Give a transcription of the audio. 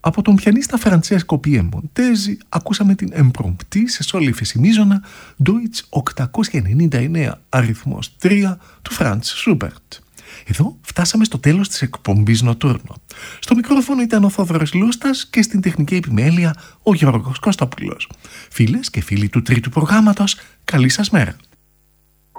Από τον πιανίστα Φραντσέσκο Πιεμοντέζη ακούσαμε την εμπρομπτή σε σόλι φεσιμίζωνα Deutsch 899 αριθμός 3 του Φραντς Σούμπερτ. Εδώ φτάσαμε στο τέλος της εκπομπής Νοτούρνο. Στο μικρόφωνο ήταν ο Θόδωρος Λούστας και στην τεχνική επιμέλεια ο Γιώργος Κωστόπουλος. Φίλες και φίλοι του τρίτου προγράμματος, καλή σας μέρα.